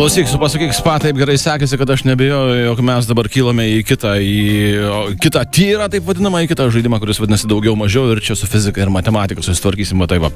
Klausyk, pasakyk, spa taip gerai sekėsi, kad aš nebejoju, jog mes dabar kylame į kitą tyrą, taip vadinamą, į kitą žaidimą, kuris vadinasi daugiau mažiau ir čia su fizika ir matematika susitvarkysim, tai va,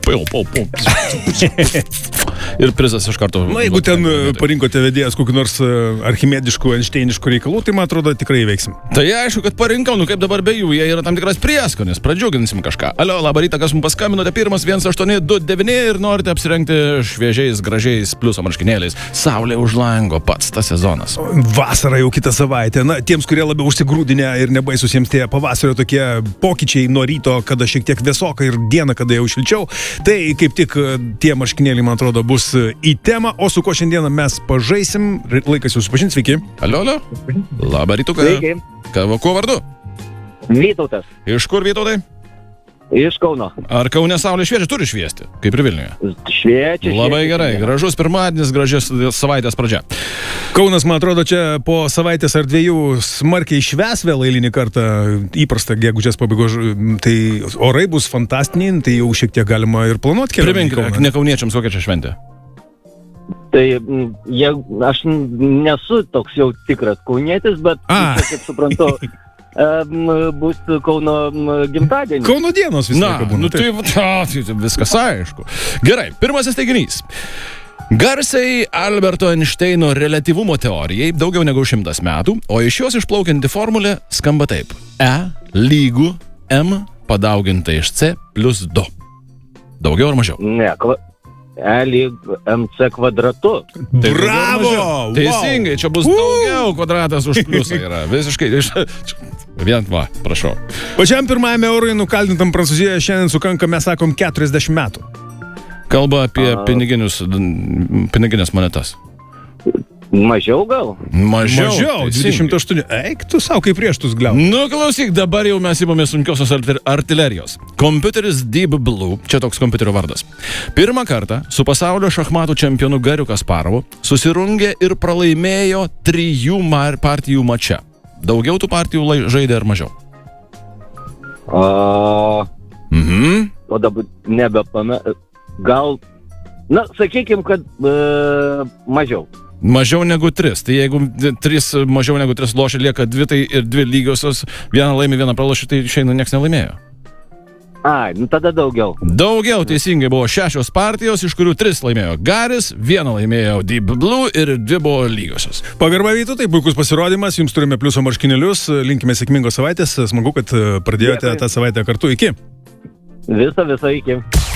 ir prizas iš karto. Na, jeigu ten parinkote vedėjas kokių nors archimediškų, einšteiniškų reikalų, tai man atrodo tikrai veiksim. Tai aišku, kad parinkau, nu kaip dabar be jų, jie yra tam tikras prieskonis, pradžiuginsim kažką. Alio, labą rytą, kas mums paskambinote, 11829 ir norite apsirengti šviežiais, gražiais pliuso marškinėliais. Saulė už lango, pats tas sezonas. Vasara jau kitą savaitę. Na, tiems, kurie labiau užsigrūdinę ir nebaisus jiems tie pavasario tokie pokyčiai nuo ryto, kada šiek tiek vėsoka ir dieną, kada jau šilčiau, tai kaip tik tie marškinėliai, man atrodo, bus į temą. O su ko šiandieną mes pažaisim, laikas jau supažinti, sveiki. Alio. Labą rytą, Sveiki. Kuo vardu? Vytautas. Iš kur, Vytautai? Iš Kauno. Ar Kaune saulė šviečia, turi šviesti, kaip ir Vilniuje? Šviečia. Labai gerai, gražus pirmadienis, gražios savaitės pradžia. Kaunas, man atrodo, čia po savaitės ar dviejų smarkiai švęs vėl eilinį kartą, įprasta gegužės pabaigos, tai orai bus fantastiniai, tai jau šiek tiek galima ir planuoti kelią. Primink, ne kauniečiams kokia čia šventė. Tai aš nesu toks jau tikras kaunietis, bet kaip suprantu, bus Kauno gimtadienis. Kauno dienos vis tiek būna. Tai viskas aišku. Gerai, pirmasis teiginys. Garsiai Alberto Einšteino reliatyvumo teorijai daugiau negu 100 metų, o iš jos išplaukianti formulė skamba taip. E lygu M padauginta iš C plus 2. Daugiau ar mažiau? Ne, E lyg MC kvadratu. Bravo! Teisingai, čia bus daugiau kvadratas už pliusą yra. Visiškai. Vien va, prašau. Pačiam pirmajame eurui nukaldintam Prancūzijoje šiandien sukanka, mes sakom, 40 metų. Kalba apie piniginės monetas. Mažiau gal? Mažiau, 28. Eik, tu savo kaip prieštus gliau. Nu, klausyk, dabar jau mes įmame sunkiosios artilerijos. Kompiuteris Deep Blue, čia toks kompiuterio vardas. Pirmą kartą su pasaulio šachmatų čempionu Gariu Kasparovu susirungė ir pralaimėjo 3 partijų mače. Daugiau tų partijų žaidė ar mažiau? O dabar gal, na, sakykim, kad mažiau. Mažiau negu 3. Tai jeigu 3 mažiau negu 3 lošia, lieka 2, tai ir 2 lygiosios, vieną laimi, vieną pralošia, tai išeina nieks nelaimėjo. Nu tada daugiau. Daugiau, teisingai, buvo 6 partijos, iš kurių 3 laimėjo Garis, 1 laimėjo Deep Blue ir 2 buvo lygiosios. Pagarba Vytautai, puikus pasirodymas, jums turime pliuso marškinėlius, linkime sėkmingos savaitės, smagu, kad pradėjote tą savaitę kartu. Iki. Visą iki.